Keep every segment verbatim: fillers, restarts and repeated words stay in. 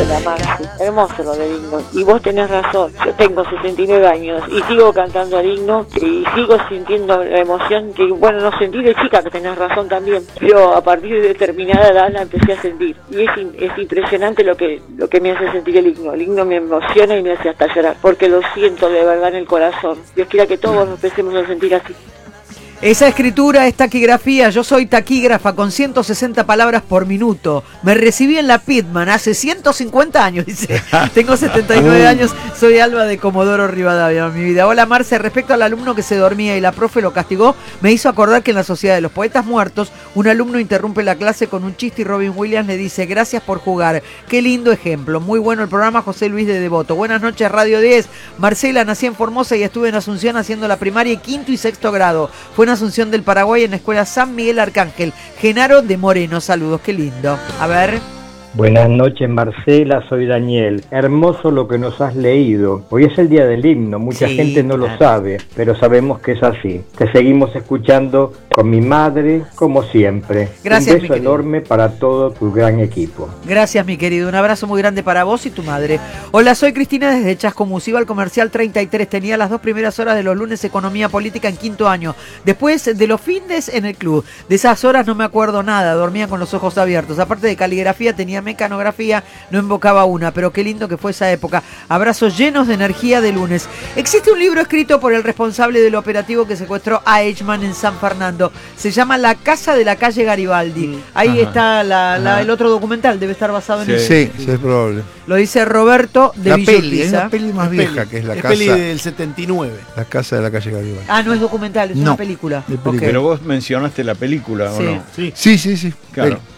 de la Marce. Hermoso lo del himno. Y vos tenés razón, yo tengo sesenta y nueve años y sigo cantando el himno y sigo sintiendo la emoción que, bueno, no sentí de chica, que tenés razón también, pero a partir de determinada edad la empecé a sentir. Y es, es impresionante lo que, lo que me hace sentir el himno. El himno me emociona y me hace hasta llorar, porque lo siento de verdad en el corazón. Dios quiera que todos nos empecemos a sentir así. Esa escritura es taquigrafía. Yo soy taquígrafa con ciento sesenta palabras por minuto. Me recibí en la Pitman hace ciento cincuenta años, dice. Tengo setenta y nueve años, soy Alba de Comodoro Rivadavia, mi vida. Hola Marce, respecto al alumno que se dormía y la profe lo castigó, me hizo acordar que en la Sociedad de los Poetas Muertos, un alumno interrumpe la clase con un chiste y Robin Williams le dice: gracias por jugar. Qué lindo ejemplo. Muy bueno el programa, José Luis de Devoto. Buenas noches, Radio diez. Marcela, nací en Formosa y estuve en Asunción haciendo la primaria y quinto y sexto grado. Fue Asunción del Paraguay en la escuela San Miguel Arcángel. Genaro de Moreno, saludos, qué lindo. A ver. Buenas noches, Marcela, soy Daniel. Hermoso lo que nos has leído. Hoy es el día del himno, mucha sí, gente no claro. lo sabe, pero sabemos que es así. Te seguimos escuchando con mi madre, como siempre. Gracias, un beso enorme para todo tu gran equipo. Gracias, mi querido. Un abrazo muy grande para vos y tu madre. Hola, soy Cristina desde Chascomús. Iba al comercial treinta y tres. Tenía las dos primeras horas de los lunes economía política en quinto año. Después de los findes en el club. De esas horas no me acuerdo nada. Dormía con los ojos abiertos. Aparte de caligrafía, tenía mecanografía, no invocaba una, pero qué lindo que fue esa época. Abrazos llenos de energía de lunes. Existe un libro escrito por el responsable del operativo que secuestró a Eichmann en San Fernando. Se llama La casa de la calle Garibaldi. Ahí Ajá. está la, la, el otro documental, debe estar basado en sí. él. Sí, sí, es probable. Lo dice Roberto de la Villa peli, Urquiza. Es una peli más es vieja peli, que es la es casa. peli del setenta y nueve. La casa de la calle Garibaldi. Ah, no es documental, es no, una película. película. Okay. Pero vos mencionaste la película, sí. ¿o no? Sí, sí, sí. sí. Claro. Peli.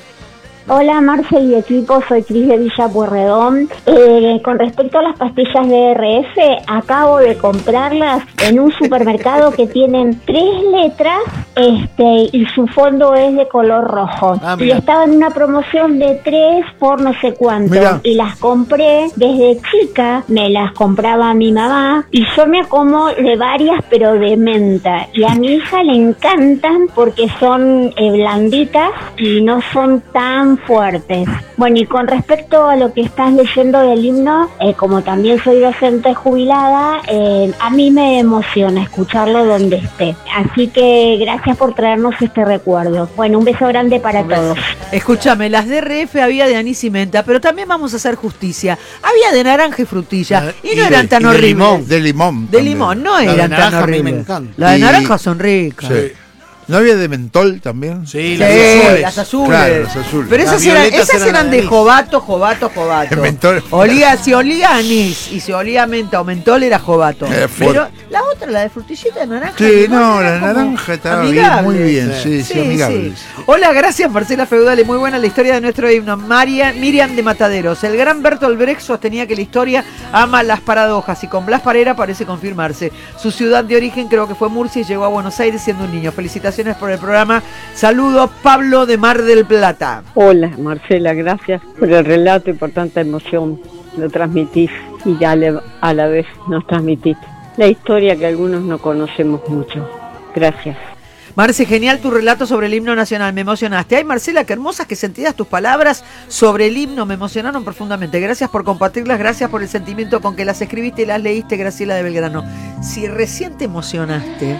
Hola Marce y equipo, soy Cris de Villa Pueyrredón. Eh, con respecto a las pastillas D R F, acabo de comprarlas en un supermercado que tienen tres letras este y su fondo es de color rojo. Ah, y estaba en una promoción de tres por no sé cuánto. Mirá. Y las compré desde chica, me las compraba mi mamá y yo me como de varias pero de menta. Y a mi hija le encantan porque son eh, blanditas y no son tan fuertes. Bueno, y con respecto a lo que estás leyendo del himno, eh, como también soy docente jubilada, eh, a mí me emociona escucharlo donde esté. Así que gracias por traernos este recuerdo. Bueno, un beso grande para un todos. Beso. Escúchame, las D R F había de anís y menta, pero también vamos a hacer justicia. Había de naranja y frutilla y, y no de, eran tan horribles. De limón, de limón. De limón, no eran tan horribles. Las de naranja son ricas. Sí. ¿No había de mentol también? Sí, las, sí, azules. las azules. Claro, las azules. Pero esas eran, esas eran, eran de jovato, jovato, jovato. Mentol. Olía, si olía anís y si olía menta o mentol era jovato. Era Pero la otra, la de frutillita de naranja. Sí, no, la naranja estaba bien, muy bien. Sí, sí, sí, amigable. Sí. Hola, gracias Marcela Feudale. Muy buena la historia de nuestro himno. María, Miriam de Mataderos. El gran Bertolt Brecht sostenía que la historia ama las paradojas y con Blas Parera parece confirmarse. Su ciudad de origen creo que fue Murcia y llegó a Buenos Aires siendo un niño. Felicitaciones por el programa. Saludos, Pablo de Mar del Plata. Hola, Marcela, gracias por el relato y por tanta emoción. Lo transmitís y ya a la vez nos transmitís la historia que algunos no conocemos mucho. Gracias. Marce, genial tu relato sobre el himno nacional, me emocionaste. Ay, Marcela, qué hermosas, qué sentidas tus palabras sobre el himno, me emocionaron profundamente. Gracias por compartirlas, gracias por el sentimiento con que las escribiste y las leíste, Graciela de Belgrano. Si recién te emocionaste,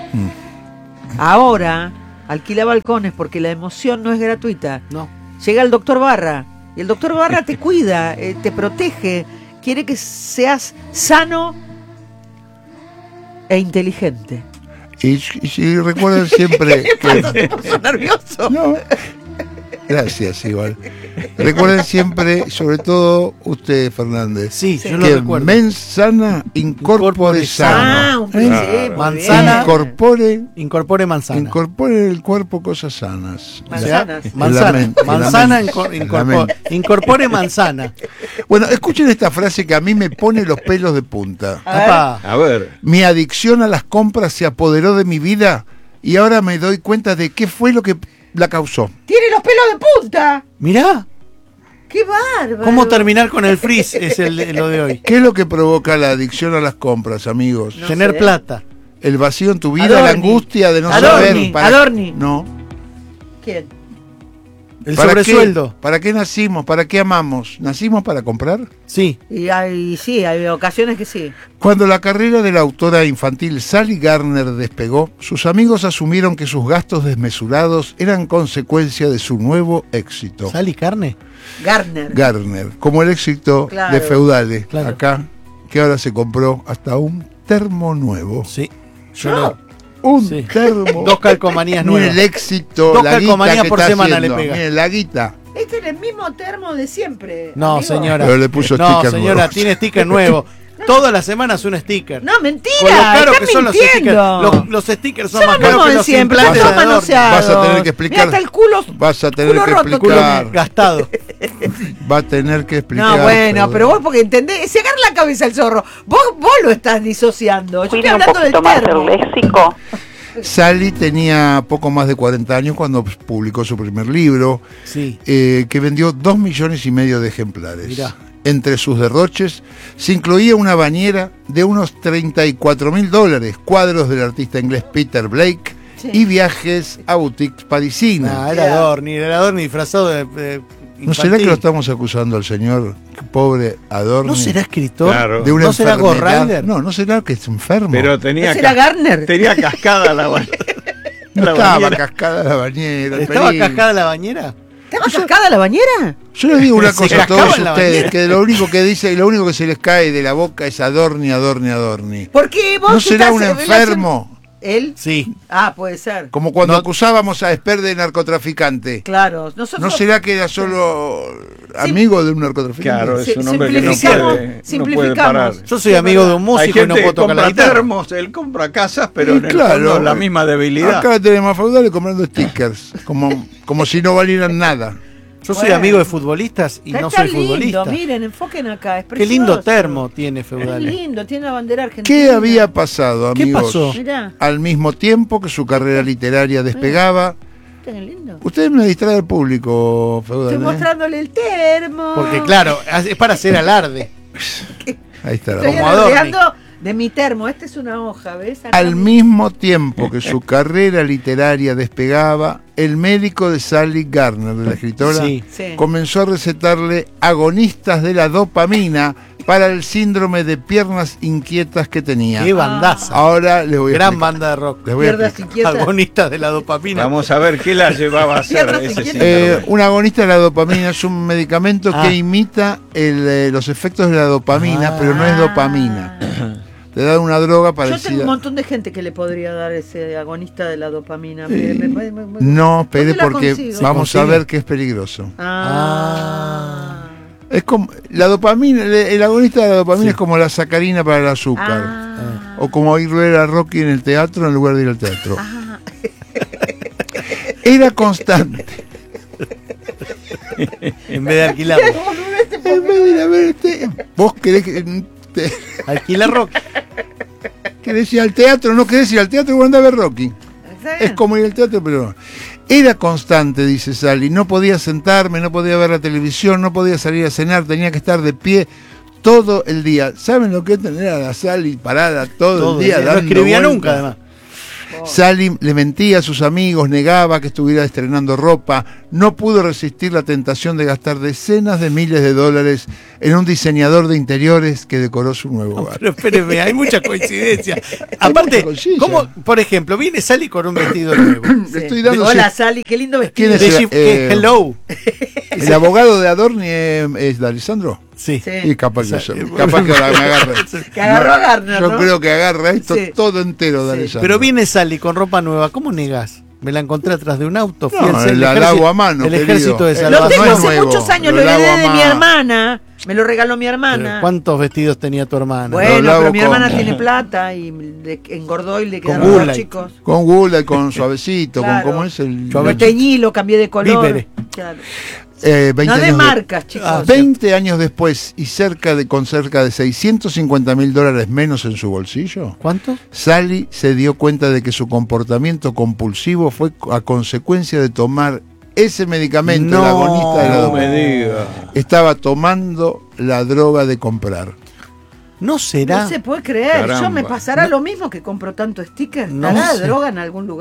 mm. ahora alquila balcones porque la emoción no es gratuita. No. Llega el doctor Barra y el doctor Barra te cuida, eh, te protege, quiere que seas sano e inteligente. Y, y, y recuerden siempre que... ¿Te puso nervioso? No. Gracias, igual. Recuerden siempre, sobre todo usted, Fernández, sí, sí. yo que lo recuerdo. Mens sana, incorpore sano. Ah, un ¿eh? Manzana, incorpore, incorpore manzana. Incorpore el cuerpo cosas sanas. Manzanas. O sea, manzana, mente, manzana incor, incorpore, incorpore manzana. Bueno, escuchen esta frase que a mí me pone los pelos de punta. A ver. A ver. Mi adicción a las compras se apoderó de mi vida y ahora me doy cuenta de qué fue lo que la causó. ¡Tiene los pelos de punta! Mirá. ¡Qué bárbaro! ¿Cómo terminar con el frizz? Es el, lo de hoy. ¿Qué es lo que provoca la adicción a las compras, amigos? No Tener sé. plata. El vacío en tu vida, Adorni. la angustia de no Adorni. saber... Para... Adorni. No. ¿Quién? El ¿Para sobresueldo. Qué, ¿Para qué nacimos? ¿Para qué amamos? ¿Nacimos para comprar? Sí. Y hay, sí, hay ocasiones que sí. Cuando la carrera de la autora infantil Sally Garner despegó, sus amigos asumieron que sus gastos desmesurados eran consecuencia de su nuevo éxito. ¿Sally Carne? Garner. Garner, como el éxito Claro. de Feudales, Claro. acá, que ahora se compró hasta un termo nuevo. Sí. Yo No. no. Un Sí. termo. Dos calcomanías Miren nuevas. el éxito, Dos la guita calcomanías que por está semana haciendo. le pega. Miren, la guita. Este es el mismo termo de siempre. No, amigo. señora. Pero le puso no, sticker señora, nuevos. tiene sticker nuevo. Todas las semanas un sticker. No, mentira. Con lo caro están que son los stickers. mintiendo. Los, los stickers son Son más los caros mismos que de los siempre, implantes son de adorno. manoseados. Vas a tener que explicar. Mirá, hasta el culo. Vas a tener culo que roto, explicar. culo Gastado. Va a tener que explicar. No, bueno, Feudal. pero vos porque entendés, se agarra la cabeza el zorro. Vos, vos lo estás disociando. Yo estoy Cuida un hablando del poquito más termo. el léxico. Sally tenía poco más de cuarenta años cuando publicó su primer libro, Sí. eh, que vendió dos millones y medio de ejemplares. Mirá. Entre sus derroches se incluía una bañera de unos treinta y cuatro mil dólares, cuadros del artista inglés Peter Blake Sí. y viajes a boutiques parisinas. Ah, era Adorni, era Adorni disfrazado de, de ¿No será que lo estamos acusando al señor pobre Adorni? ¿No será escritor? Claro. de una ¿No será Ghost enfermedad? Rider? No, no será que es enfermo. Pero tenía, ¿Ese era ca- Garner? tenía cascada la bañera. no la estaba bañera. cascada la bañera. el ¿Estaba pelín. cascada la bañera? ¿Estaba cascada la bañera? Yo les digo una Se cosa a cascaba todos en la ustedes, bañera. que lo único que dice y lo único que se les cae de la boca es Adorni, Adorni, Adorni. Porque vos ¿No será estás un en enfermo? relación- ¿Él? Sí. Ah, puede ser. Como cuando No. acusábamos a Esper de narcotraficante. Claro. Nosotros ¿No será que era solo amigo de un narcotraficante? Claro, es Si- un hombre que no simplificamos- puede, no puede simplificamos. parar. Yo soy amigo de un Hay músico y gente no que puedo tocar la compra guitarra. termos, él compra casas, pero Y en el claro, fondo la misma debilidad. Acá tenemos a Feudales comprando stickers, como, como si no valieran nada. Yo soy Bueno. amigo de futbolistas y Está no tan soy futbolista. lindo, miren, enfoquen acá. Es Qué lindo precioso. termo tiene Es Feudales. lindo, tiene la bandera argentina. ¿Qué había pasado, ¿Qué amigos? pasó? Mirá, Al mismo tiempo que su carrera literaria despegaba. está lindo. Ustedes me distraen al público, Feudal. Estoy ¿eh? mostrándole el termo. Porque claro, es para hacer alarde. Ahí está la Estoy como Adorni. alardeando de mi termo. Esta es una hoja, ¿ves? Acá Al mi- mismo tiempo que su carrera literaria despegaba, el médico de Sally Garner, de la escritora, Sí. Sí. comenzó a recetarle agonistas de la dopamina para el síndrome de piernas inquietas que tenía. Qué bandaza. Ahora les voy a Gran explicar. banda de rock. Les voy a Pierdas explicar. inquietas. Agonistas de la dopamina. Vamos a ver qué la llevaba a hacer Piernas ese inquietas. Eh, síndrome. un agonista de la dopamina es un medicamento Ah. que imita el, eh, los efectos de la dopamina, Ah. pero no es dopamina. Te da una droga Yo tengo un parecida. montón de gente que le podría dar ese agonista de la dopamina. Me- me- me- me- No, espere ¿Dónde la porque consigo? vamos ¿Se a consigue? ver que es peligroso. Ah. Es como la dopamina, el, el agonista de la dopamina es como la sacarina para el azúcar. Ah. O como ir a ver a Rocky en el teatro en lugar de ir al teatro. Ah. Era constante. En vez de alquilarlo. En vez de ir a ver este, vos querés, que- te- Alquila rock. querés ir al teatro, no querés ir al teatro, vos andás a ver Rocky. Está bien. Es como ir al teatro, pero no. Era constante, dice Sally. No podía sentarme, no podía ver la televisión, no podía salir a cenar, tenía que estar de pie todo el día. ¿Saben lo que es tener a la Sally parada todo, Todo el día? No dando escribía vueltas? nunca, además. Sally le mentía a sus amigos, negaba que estuviera estrenando ropa, no pudo resistir la tentación de gastar decenas de miles de dólares en un diseñador de interiores que decoró su nuevo hogar. Pero espéreme, hay mucha coincidencia. Hay Aparte, mucha coincidencia. ¿cómo, por ejemplo, viene Sally con un vestido nuevo? Le estoy dando Hola, Sally, qué lindo vestido. ¿Quién De es? Jeep- eh, que- hello. el abogado de Adorni es, es de Alessandro. Sí. Sí. Y capaz que, O sea, yo- capaz que ahora me agarra. Que agarró a Garner, Yo ¿no? creo que agarra esto Sí. todo entero de Sí. Alessandro. Pero viene Sally con ropa nueva. ¿Cómo negás? Me la encontré atrás de un auto. Fui No, al el la ejército- lavo a mano, El querido. ejército de Eh, Lo no salvación. tengo es hace nuevo, muchos años, lo lo heredé lavo a de mi mano. hermana. Me lo regaló mi Pero hermana. ¿cuántos vestidos tenía tu hermana? Bueno, Lo lavo pero mi con- hermana tiene plata y le engordó y le Con quedaron los Gulay. chicos. Con gula y con suavecito, Claro. con cómo es el... Lo teñí, lo cambié de color. Vívere. Claro. Eh, veinte No de años marcas, chicos. Ah, veinte años después y cerca de con cerca de seiscientos cincuenta mil dólares menos en su bolsillo, ¿Cuántos? Sally se dio cuenta de que su comportamiento compulsivo fue a consecuencia de tomar ese medicamento, No, el agonista de la No dopamina. me diga. Estaba tomando la droga de comprar. ¿No será? No se puede creer. Yo Caramba. me pasará lo mismo que compro tanto sticker. No ¿Estará sé. droga en algún lugar?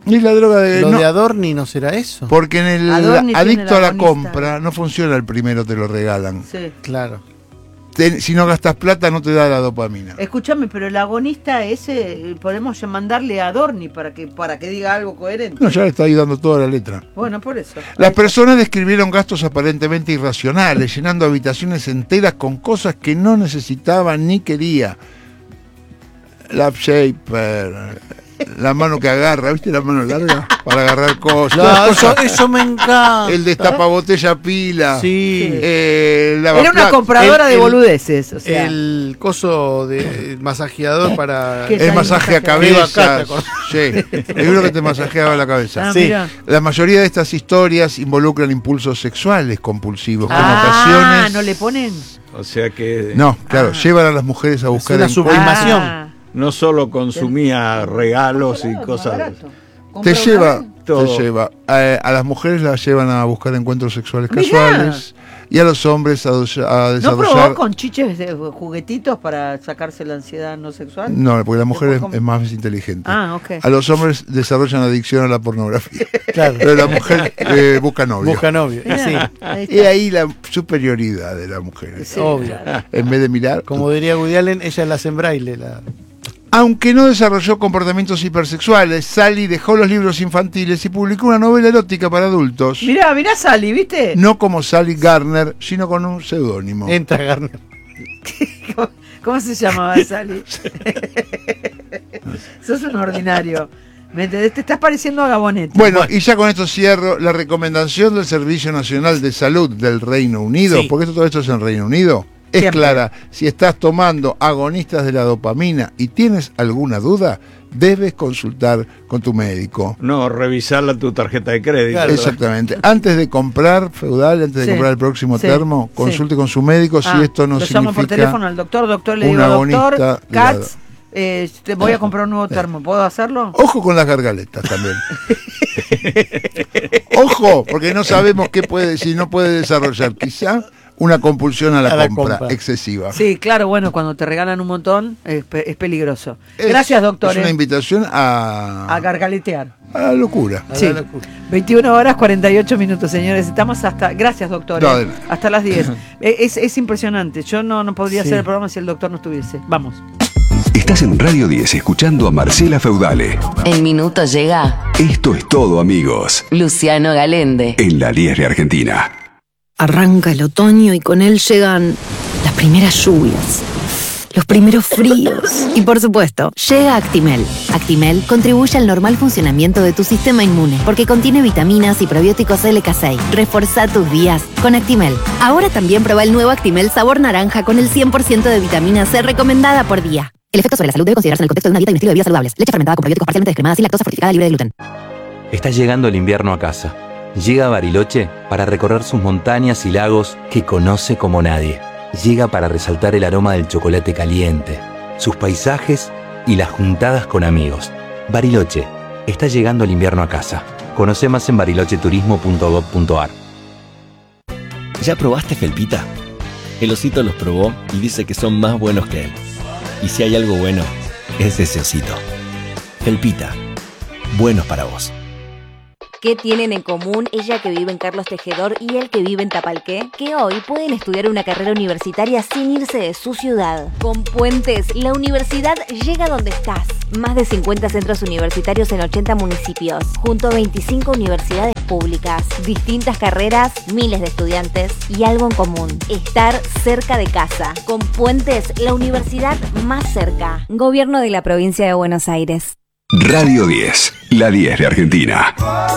Y la droga de... Lo no, de Adorni no será eso. porque en el Adorni tiene adicto a la la agonista. compra no funciona el primero, te lo regalan. Sí. Claro. Te- si no gastas plata no te da la dopamina. Escúchame, pero el agonista ese, podemos ya mandarle a Adorni para que, para que diga algo coherente. No, ya le está ahí dando toda la letra. Bueno, por eso. Las personas describieron gastos aparentemente irracionales, llenando habitaciones enteras con cosas que no necesitaban ni quería. La shaper, la mano que agarra, ¿viste la mano larga? Para agarrar cosas. No, eso, eso me encanta. El destapabotella pila. Sí. Eh, Era una lavaplatos. compradora el- de el- boludeces, o sea. El coso de masajeador para... ¿Qué? El masaje a Arriba acá, cabeza. ¿te acordás? Sí, el uno que te masajeaba la cabeza. Ah, Sí. mira. La mayoría de estas historias involucran impulsos sexuales compulsivos, que en Ah, ocasiones... ¿no le ponen? O sea que No, claro, llevan a las mujeres a buscar una en- sublimación. Ah, no solo consumía regalos y barato, cosas. barato. Te Compra una lleva, vez. Todo. te lleva. A, a las mujeres las llevan a buscar encuentros sexuales Mirá. casuales y a los hombres a, dos- a ¿No desarrollar... probó con chiches de juguetitos para sacarse la ansiedad no sexual? No, porque la mujer es, ¿Cómo? es más inteligente. Ah, ok. A los hombres desarrollan adicción a la pornografía. Claro. Pero la mujer eh, busca novio. Busca novio. Mirá, Sí. ahí Y está. ahí la superioridad de la mujer. Sí, Obvio. claro. En vez de mirar... Como diría Woody Allen, ella la hace en braille. La... Aunque no desarrolló comportamientos hipersexuales, Sally dejó los libros infantiles y publicó una novela erótica para adultos. Mirá, mirá Sally, ¿viste? No como Sally Garner, sino con un seudónimo. Entra Garner. ¿Cómo, cómo se llamaba Sally? Sos un ordinario. ¿Me entendés? Te estás pareciendo a Gabonetti. Bueno, y ya con esto cierro la recomendación del Servicio Nacional de Salud del Reino Unido, Sí. porque esto, todo esto es en Reino Unido. Es Siempre. clara, si estás tomando agonistas de la dopamina y tienes alguna duda, debes consultar con tu médico. No, revisarla tu tarjeta de crédito. Claro. Exactamente. Antes de comprar Feudal, antes de Sí, comprar el próximo sí, termo, sí. consulte con su médico Ah, si esto no lo llamo por significa... teléfono al doctor, doctor, le un digo, agonista doctor, de la- Katz, eh, te voy a comprar un nuevo termo, ¿puedo hacerlo? Ojo con las gargaletas también. Ojo, porque no sabemos qué puede, si no puede desarrollar quizá una compulsión a la, A la compra, compra. excesiva. Sí, claro, bueno, cuando te regalan un montón es, pe- es peligroso. Es- Gracias, doctor. Es una eh, invitación a, a gargaletear. a la locura. A Sí. la locura. veintiuna horas cuarenta y ocho minutos, señores. Estamos hasta. Gracias, doctor. No, eh, de nada. hasta las diez. Eh, es, es impresionante. Yo no, no podría Sí. hacer el programa si el doctor no estuviese. Vamos. Estás en Radio diez escuchando a Marcela Feudale. En minutos llega Esto es todo, amigos, Luciano Galende. en la diez de Argentina. Arranca el otoño y con él llegan las primeras lluvias, los primeros fríos y por supuesto, llega Actimel. Actimel contribuye al normal funcionamiento de tu sistema inmune porque contiene vitaminas y probióticos L K seis. Reforzá tus días con Actimel. Ahora también prueba el nuevo Actimel sabor naranja con el cien por ciento de vitamina C recomendada por día. El efecto sobre la salud debe considerarse en el contexto de una dieta y un estilo de vida saludables. Leche fermentada con probióticos parcialmente descremadas y lactosa fortificada libre de gluten. Está llegando el invierno a casa. Llega a Bariloche para recorrer sus montañas y lagos que conoce como nadie. Llega para resaltar el aroma del chocolate caliente, sus paisajes y las juntadas con amigos. Bariloche, está llegando el invierno a casa. Conoce más en bariloche turismo punto gob punto ar. ¿Ya probaste Felpita? El osito los probó y dice que son más buenos que él. Y si hay algo bueno, es ese osito. Felpita, buenos para vos. ¿Qué tienen en común ella que vive en Carlos Tejedor y él que vive en Tapalqué? Que hoy pueden estudiar una carrera universitaria sin irse de su ciudad. Con Puentes, la universidad llega donde estás. Más de cincuenta centros universitarios en ochenta municipios, junto a veinticinco universidades públicas. Distintas carreras, miles de estudiantes y algo en común: estar cerca de casa. Con Puentes, la universidad más cerca. Gobierno de la Provincia de Buenos Aires. Radio diez, la diez de Argentina.